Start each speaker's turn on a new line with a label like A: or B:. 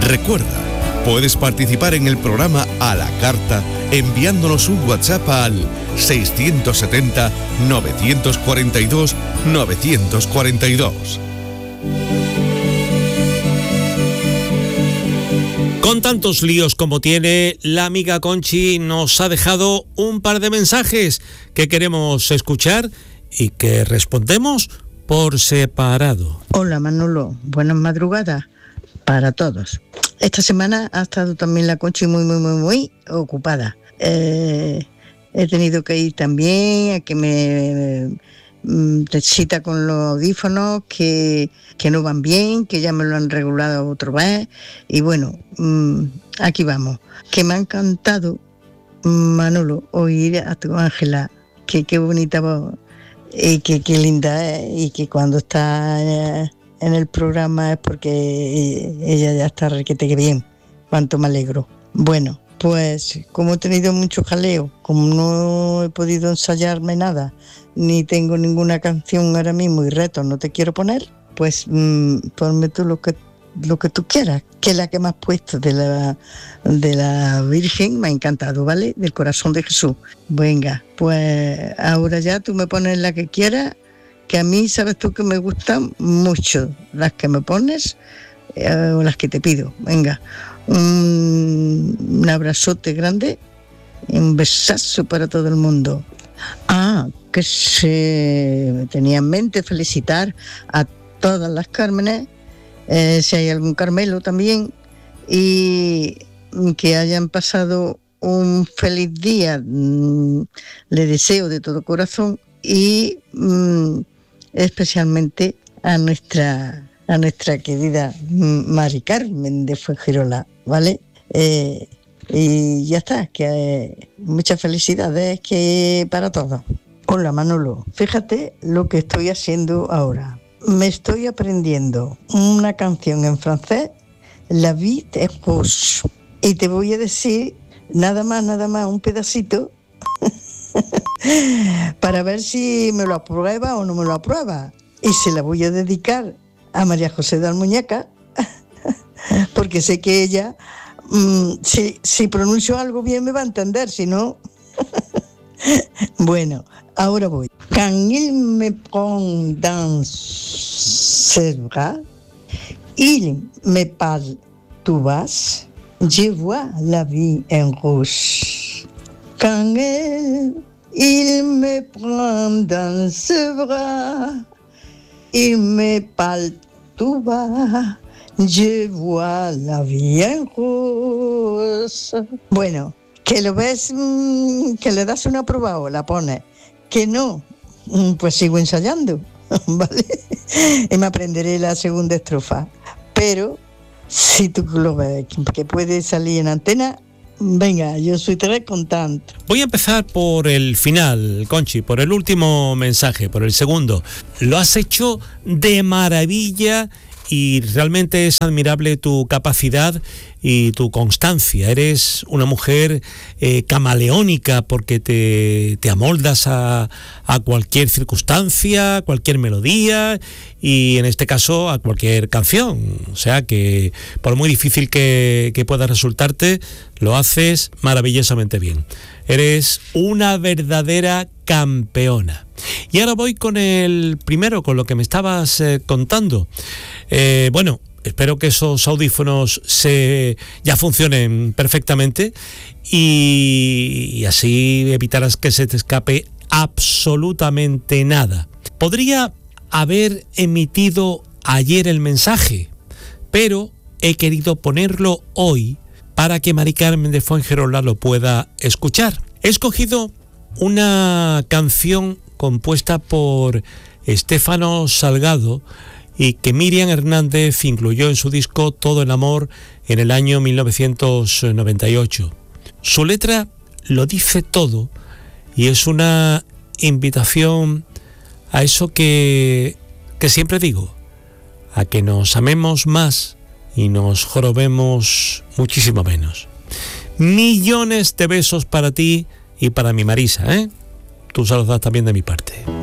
A: Recuerda, puedes participar en el programa a la carta enviándonos un WhatsApp al 670 942 942.
B: Con tantos líos como tiene, la amiga Conchi nos ha dejado un par de mensajes que queremos escuchar y que respondemos por separado.
C: Hola Manolo, buenas madrugadas para todos. Esta semana ha estado también la Conchi muy ocupada. He tenido que ir también a que me cita con los audífonos que no van bien, que ya me lo han regulado otra vez. Y bueno, aquí vamos. Que me ha encantado, Manolo, oír a tu Ángela, que qué bonita voz y que qué linda es, y que cuando está en el programa es porque ella ya está requete que bien. Cuánto me alegro. Bueno, pues como he tenido mucho jaleo, como no he podido ensayarme nada, ni tengo ninguna canción ahora mismo y retos no te quiero poner, pues ponme tú lo que tú quieras, que es la que me has puesto de la Virgen, me ha encantado, ¿vale? Del corazón de Jesús. Venga, pues ahora ya tú me pones la que quieras, que a mí sabes tú que me gustan mucho las que me pones o las que te pido. Venga, un abrazote grande, un besazo para todo el mundo. Que se tenía en mente felicitar a todas las Cármenes, si hay algún Carmelo también, y que hayan pasado un feliz día, le deseo de todo corazón, y especialmente a nuestra querida Mari Carmen de Fuengirola, ¿vale? Y ya está, que muchas felicidades que para todos. Hola Manolo, fíjate lo que estoy haciendo ahora. Me estoy aprendiendo una canción en francés, La vie est rose, y te voy a decir nada más un pedacito para ver si me lo aprueba o no me lo aprueba. Y se la voy a dedicar a María José de Almuñeca, porque sé que ella, si pronuncio algo bien me va a entender, si no... Bueno, ahora voy. Quand il me prend dans ses bras, il me parle tout bas, je vois la vie en rouge. Quand il me prend dans ses bras, il me parle tout bas, je vois la vie en rouge. Bueno, que lo ves, que le das una prueba o la pones, que no, pues sigo ensayando, ¿vale? Y me aprenderé la segunda estrofa. Pero si tú lo ves que puede salir en antena, venga, yo soy tres contando.
B: Voy a empezar por el final, Conchi, por el último mensaje, por el segundo. Lo has hecho de maravilla y realmente es admirable tu capacidad y tu constancia. Eres una mujer camaleónica porque te amoldas a cualquier circunstancia, a cualquier melodía y en este caso a cualquier canción. O sea que por muy difícil que pueda resultarte, lo haces maravillosamente bien. Eres una verdadera campeona. Y ahora voy con el primero, con lo que me estabas contando. Bueno, espero que esos audífonos ya funcionen perfectamente y así evitarás que se te escape absolutamente nada. Podría haber emitido ayer el mensaje, pero he querido ponerlo hoy para que Mari Carmen de Fuengirola lo pueda escuchar. He escogido una canción compuesta por Estéfano Salgado y que Miriam Hernández incluyó en su disco Todo el Amor en el año 1998. Su letra lo dice todo y es una invitación a eso que siempre digo, a que nos amemos más y nos jorobemos muchísimo menos. Millones de besos para ti y para mi Marisa, ¿eh? Tú saludas también de mi parte.